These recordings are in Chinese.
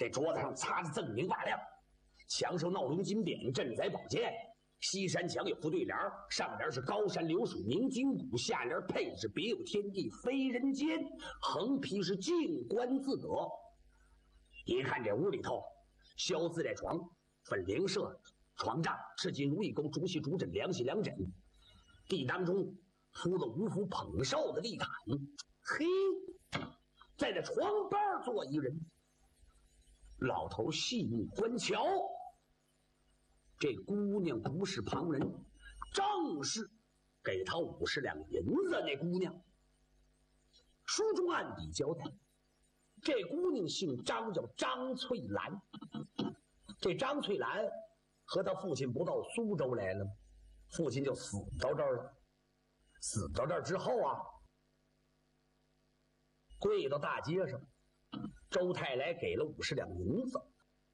这桌子上擦得锃明瓦亮，墙上闹龙金匾，镇宅宝剑。西山墙有副对联，上联是高山流水鸣金鼓，下联配是别有天地非人间，横批是静观自得。一看这屋里头，萧自在床、粉灵舍、床帐、赤金如意钩、竹席竹枕、凉席凉枕，地当中铺了五幅捧寿的地毯。嘿，在这床边坐一人，老头细目观瞧，这姑娘不是旁人，正是给他50两银子那姑娘。书中暗底交代，这姑娘姓张，叫张翠兰。这张翠兰和他父亲不到苏州来了，父亲就死到这儿了。死到这儿之后啊，跪到大街上，周太来给了50两银子。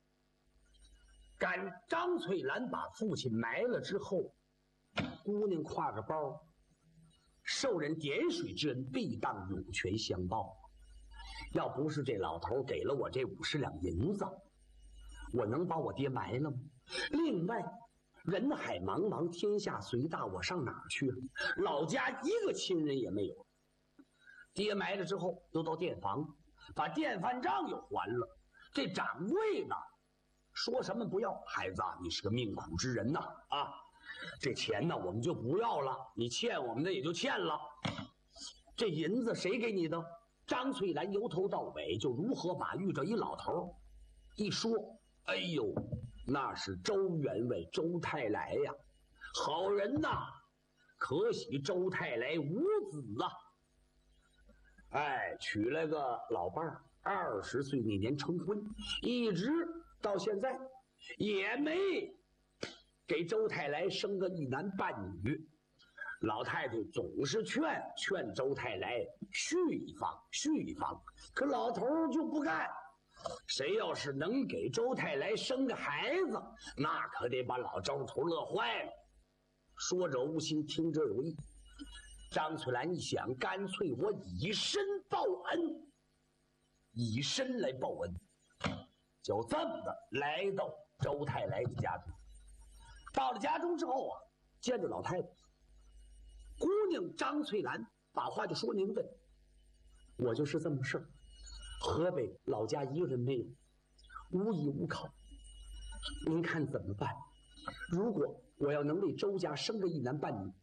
赶张翠兰把父亲埋了之后，姑娘挎着包，受人点水之恩，必当涌泉相报。要不是这老头给了我这50两银子，我能把我爹埋了吗？另外，人海茫茫，天下虽大，我上哪儿去了？老家一个亲人也没有。爹埋了之后，又到店房，把店饭账又还了。这掌柜呢，说什么不要，孩子啊，你是个命苦之人呐！啊，这钱呢我们就不要了，你欠我们的也就欠了。这银子谁给你的？张翠兰由头到尾就如何把遇着一老头，一说，哎呦，那是周员外周太来呀，好人呐！可喜周太来无子啊！哎，娶了个老伴儿，20岁那年成婚，一直到现在也没给周太来生个一男半女。老太太总是劝周太来续一房，可老头就不干。谁要是能给周太来生个孩子，那可得把老周头乐坏了。说者无心，听者有意。张翠兰一想，干脆我以身报恩，以身来报恩，就这么的来到周太来的家中。到了家中之后啊，见着老太太，姑娘张翠兰把话就说明白了，我就是这么事儿，河北老家一个人没有，无依无靠，您看怎么办？如果我要能为周家生个一男半女，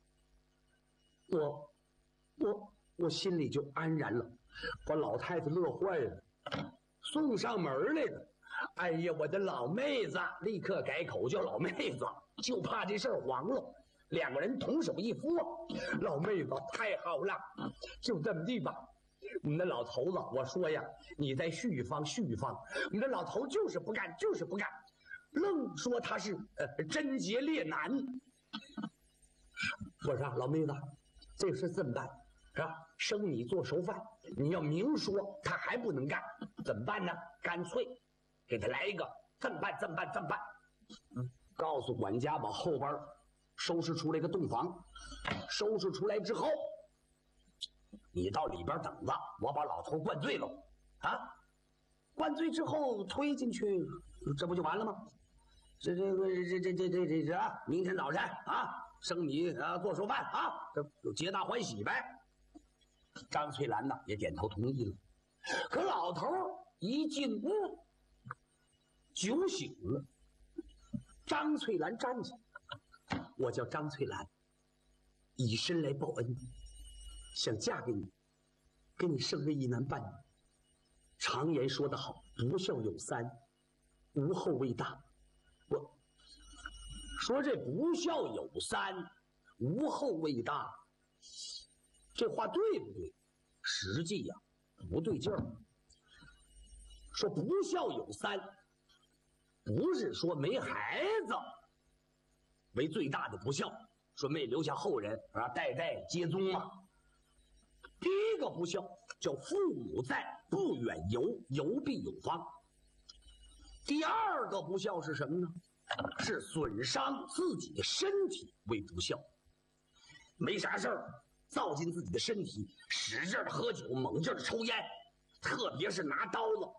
我心里就安然了，把老太太乐坏了，送上门来的。哎呀，我的老妹子立刻改口叫老妹子，就怕这事儿黄了。两个人同手一扶，老妹子太好了，就这么地吧。我们的老头子，我说呀，你再续一房。我们的老头就是不干，愣说他是贞洁烈男。我说老妹子，这事怎么办？是吧？生你做熟饭，你要明说，他还不能干，怎么办呢？干脆给他来一个这么办。告诉管家把后边收拾出来个洞房，收拾出来之后，你到里边等着，我把老头灌醉了啊！灌醉之后推进去，这不就完了吗？这明天早晨啊，生你做熟饭啊，这就皆大欢喜呗。张翠兰呢也点头同意了。可老头一进屋，酒醒了。张翠兰站起来，我叫张翠兰，以身来报恩，想嫁给你，给你生个一男半女。常言说得好，不孝有三，无后为大。我说这不孝有三，无后为大，这话对不对？实际呀，不对劲儿。说不孝有三，不是说没孩子为最大的不孝，说没留下后人啊，代代接宗嘛。第一个不孝叫父母在，不远游，游必有方。第二个不孝是什么呢？是损伤自己的身体为不孝。没啥事儿，造进自己的身体，使劲的喝酒，猛劲的抽烟，特别是拿刀子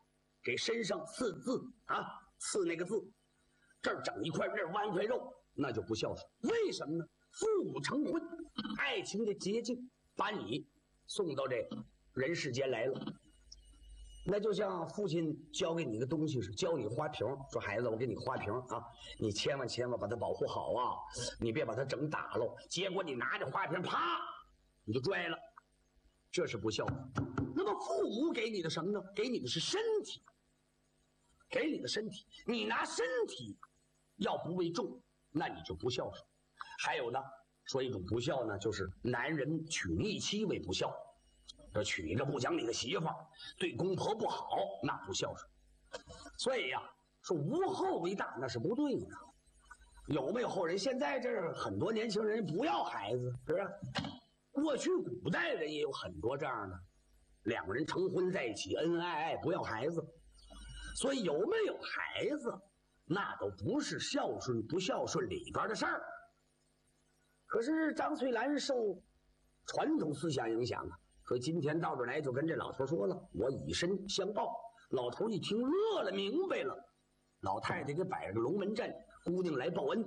给身上刺字啊，刺那个字，这儿整一块，那儿剜一块肉，那就不孝顺。为什么呢？父母成婚，爱情的捷径把你送到这人世间来了。那就像父亲教给你的东西是教你花瓶，说孩子，我给你花瓶啊，你千万把它保护好啊，你别把它整打了。结果你拿着花瓶，啪，你就拽了，这是不孝顺。那么父母给你的什么呢？给你的是身体，给你的身体，你拿身体要不为重，那你就不孝顺。还有呢，说一种不孝呢，就是男人娶逆妻为不孝。这娶一个不讲理的媳妇儿，对公婆不好，那不孝顺。所以呀，说无后为大，那是不对的。有没有后人？现在这很多年轻人不要孩子，是不是？过去古代人也有很多这样的，两个人成婚在一起，恩恩爱爱，不要孩子。所以有没有孩子，那都不是孝顺不孝顺里边的事儿。可是张翠兰受传统思想影响啊。说今天到这儿来就跟这老头说了，我以身相报。老头一听乐了，明白了。老太太给摆个龙门阵，姑娘来报恩。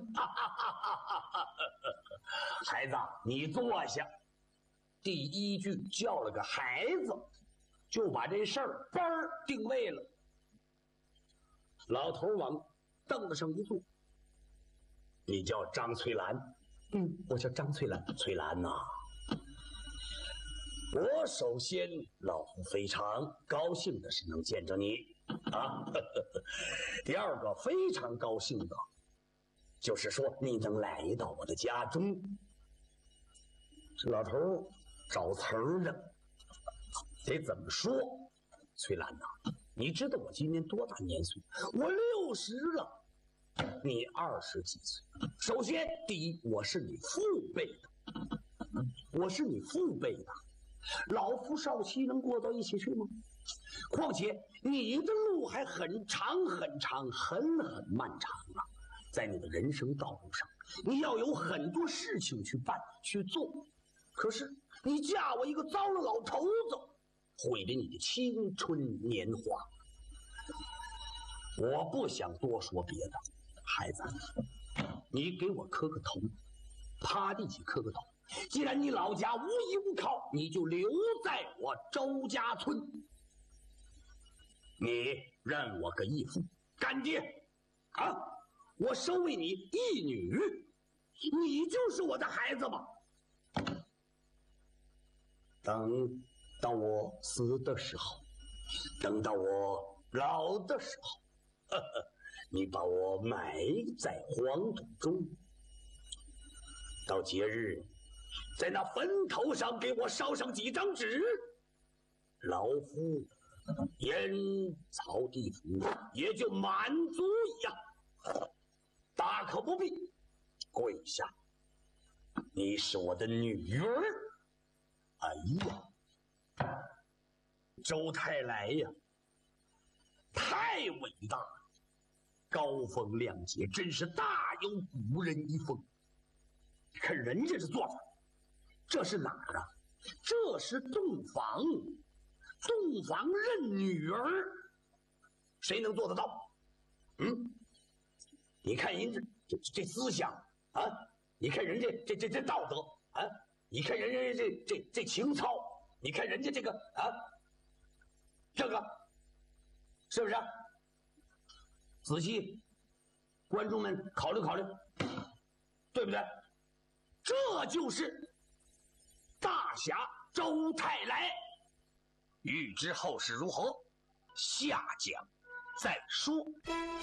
孩子，你坐下。第一句叫了个孩子，就把这事儿班儿定位了。老头往凳子上一坐，你叫张翠兰？我叫张翠兰。翠兰呐。我首先，老夫非常高兴的是能见着你啊。第二个非常高兴的，就是说你能来到我的家中。这老头找词儿呢，得怎么说？翠兰呐，你知道我今年多大年岁？我60了，你20几岁。首先，第一，我是你父辈的，我是你父辈的。老夫少妻能过到一起去吗？况且你的路还很长很长，很漫长啊！在你的人生道路上，你要有很多事情去办去做。可是你嫁我一个糟了老头子，毁了你的青春年华。我不想多说别的，孩子，你给我磕个头，趴地下磕个头。既然你老家无依无靠，你就留在我周家村。你认我个义父，干爹啊！我收为你义女，你就是我的孩子吧。等到我死的时候，等到我老的时候，你把我埋在黄土中，到节日在那坟头上给我烧上几张纸，老夫烟草地府也就满足一样，大可不必跪下。你是我的女儿。哎呀，周太来呀，太伟大了，高风亮节，真是大有古人一风。看人家这做法，这是哪儿啊？这是洞房，洞房认女儿，谁能做得到？你看人家这思想啊，你看人家这道德啊，你看人家这情操，你看人家这个啊，这个是不是？仔细，观众们考虑考虑，对不对？这就是大侠周太来。欲知后事如何，下讲再说。